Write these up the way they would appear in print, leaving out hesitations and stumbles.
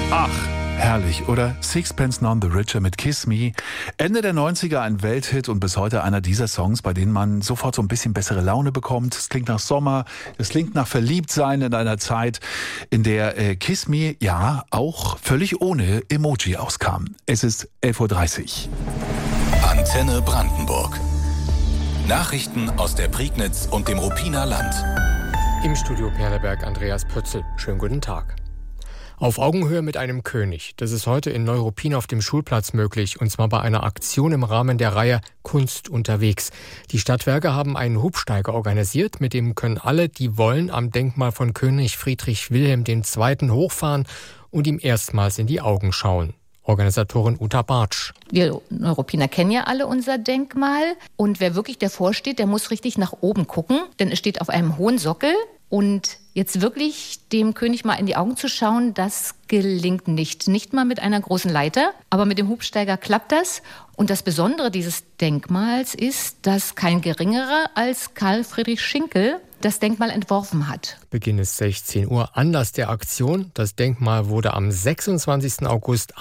Ach, herrlich, oder? Sixpence None the Richer mit Kiss Me. Ende der 90er ein Welthit und bis heute einer dieser Songs, bei denen man sofort so ein bisschen bessere Laune bekommt. Es klingt nach Sommer, es klingt nach Verliebtsein in einer Zeit, in der Kiss Me ja auch völlig ohne Emoji auskam. Es ist 11.30 Uhr. Antenne Brandenburg. Nachrichten aus der Prignitz und dem Ruppiner Land. Im Studio Perleberg Andreas Pötzl. Schönen guten Tag. Auf Augenhöhe mit einem König. Das ist heute in Neuruppin auf dem Schulplatz möglich, und zwar bei einer Aktion im Rahmen der Reihe Kunst unterwegs. Die Stadtwerke haben einen Hubsteiger organisiert, mit dem können alle, die wollen, am Denkmal von König Friedrich Wilhelm II. Hochfahren und ihm erstmals in die Augen schauen. Organisatorin Uta Bartsch. Wir Neuruppiner kennen ja alle unser Denkmal. Und wer wirklich davor steht, der muss richtig nach oben gucken, denn es steht auf einem hohen Sockel. Und jetzt wirklich dem König mal in die Augen zu schauen, das gelingt nicht. Nicht mal mit einer großen Leiter, aber mit dem Hubsteiger klappt das. Und das Besondere dieses Denkmals ist, dass kein Geringerer als Karl Friedrich Schinkel das Denkmal entworfen hat. Beginn ist 16 Uhr. Anlass der Aktion: Das Denkmal wurde am 26. August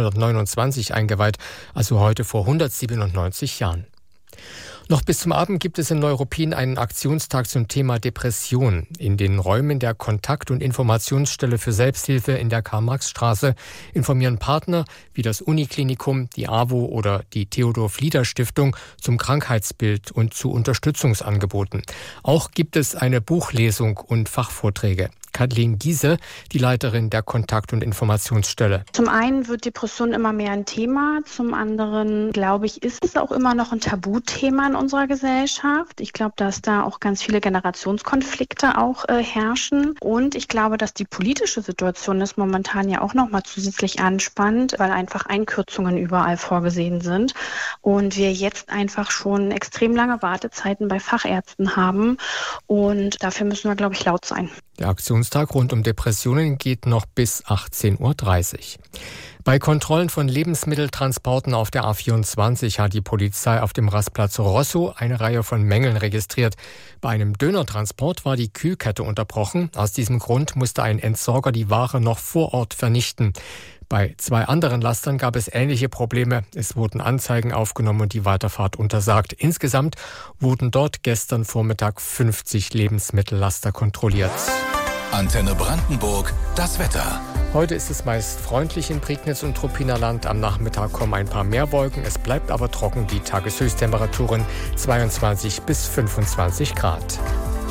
1829 eingeweiht, also heute vor 197 Jahren. Noch bis zum Abend gibt es in Neuruppin einen Aktionstag zum Thema Depression. In den Räumen der Kontakt- und Informationsstelle für Selbsthilfe in der Karl-Marx-Straße informieren Partner wie das Uniklinikum, die AWO oder die Theodor-Flieder-Stiftung zum Krankheitsbild und zu Unterstützungsangeboten. Auch gibt es eine Buchlesung und Fachvorträge. Kathleen Giese, die Leiterin der Kontakt- und Informationsstelle. Zum einen wird Depression immer mehr ein Thema, zum anderen, glaube ich, ist es auch immer noch ein Tabuthema in unserer Gesellschaft. Ich glaube, dass da auch ganz viele Generationskonflikte auch herrschen, und ich glaube, dass die politische Situation ist momentan ja auch noch mal zusätzlich anspannend, weil einfach Einkürzungen überall vorgesehen sind und wir jetzt einfach schon extrem lange Wartezeiten bei Fachärzten haben, und dafür müssen wir, glaube ich, laut sein. Der Aktionstag rund um Depressionen geht noch bis 18.30 Uhr. Bei Kontrollen von Lebensmitteltransporten auf der A24 hat die Polizei auf dem Rastplatz Rosso eine Reihe von Mängeln registriert. Bei einem Dönertransport war die Kühlkette unterbrochen. Aus diesem Grund musste ein Entsorger die Ware noch vor Ort vernichten. Bei 2 anderen Lastern gab es ähnliche Probleme. Es wurden Anzeigen aufgenommen und die Weiterfahrt untersagt. Insgesamt wurden dort gestern Vormittag 50 Lebensmittellaster kontrolliert. Antenne Brandenburg, das Wetter. Heute ist es meist freundlich in Prignitz und Ruppiner Land. Am Nachmittag kommen ein paar mehr Wolken. Es bleibt aber trocken. Die Tageshöchsttemperaturen 22 bis 25 Grad.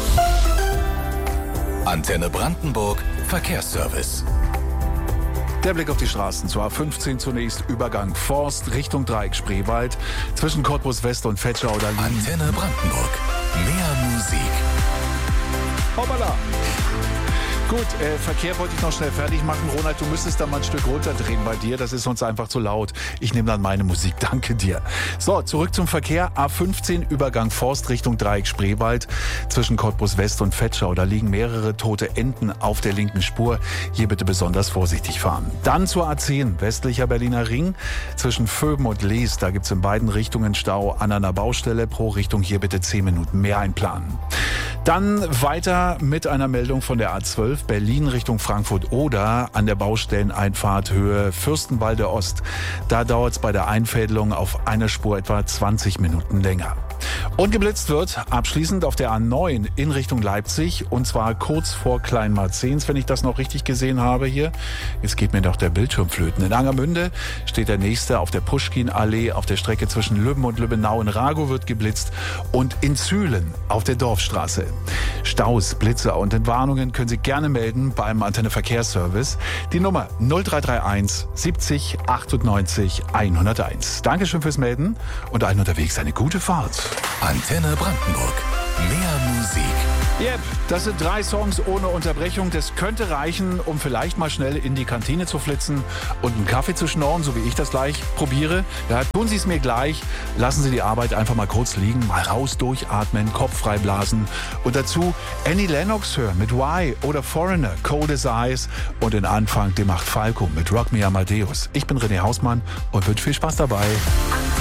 Antenne Brandenburg, Verkehrsservice. Der Blick auf die Straßen. Zur A15 zunächst Übergang Forst Richtung Dreieck Spreewald. Zwischen Cottbus West und Vetschau da liegen. Antenne Brandenburg, mehr Musik. Hoppala. Gut, Verkehr wollte ich noch schnell fertig machen. Ronald, du müsstest da mal ein Stück runterdrehen bei dir. Das ist uns einfach zu laut. Ich nehme dann meine Musik. Danke dir. So, zurück zum Verkehr. A15 Übergang Forst Richtung Dreieck Spreewald. Zwischen Cottbus West und Vetschau. Da liegen mehrere tote Enten auf der linken Spur. Hier bitte besonders vorsichtig fahren. Dann zur A10 westlicher Berliner Ring. Zwischen Vöben und Lees. Da gibt's in beiden Richtungen Stau an einer Baustelle. Pro Richtung hier bitte 10 Minuten mehr einplanen. Dann weiter mit einer Meldung von der A12 Berlin Richtung Frankfurt-Oder an der Baustelleneinfahrt Höhe Fürstenwalde Ost. Da dauert es bei der Einfädelung auf einer Spur etwa 20 Minuten länger. Und geblitzt wird abschließend auf der A9 in Richtung Leipzig, und zwar kurz vor Kleinmarzens, wenn ich das noch richtig gesehen habe hier. Jetzt geht mir doch der Bildschirm flöten. In Angermünde steht der nächste auf der Puschkin-Allee auf der Strecke zwischen Lübben und Lübbenau. In Ragow wird geblitzt und in Zühlen auf der Dorfstraße. Staus, Blitze und Entwarnungen können Sie gerne melden beim Antenne Verkehrsservice. Die Nummer 0331 70 98 101. Dankeschön fürs Melden und allen unterwegs eine gute Fahrt. Antenne Brandenburg, mehr Musik. Yep, das sind 3 Songs ohne Unterbrechung. Das könnte reichen, um vielleicht mal schnell in die Kantine zu flitzen und einen Kaffee zu schnorren, so wie ich das gleich probiere. Ja, tun Sie es mir gleich. Lassen Sie die Arbeit einfach mal kurz liegen, mal raus, durchatmen, Kopf frei blasen. Und dazu Annie Lennox hören mit Why oder Foreigner, Cold as Ice. Und den Anfang, den macht Falco mit Rock Me Amadeus. Ich bin René Hausmann und wünsche viel Spaß dabei.